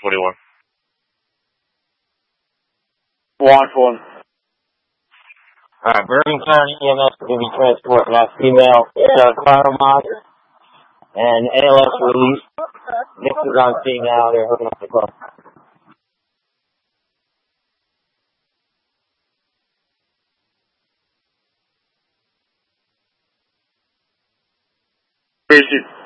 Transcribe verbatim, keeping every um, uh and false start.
twenty-one. One one. Alright, Bergen County E M S will be transporting that female uh, Carl Moss and A L S release. Nixon's on scene now, they're hooking up the car. Where is it?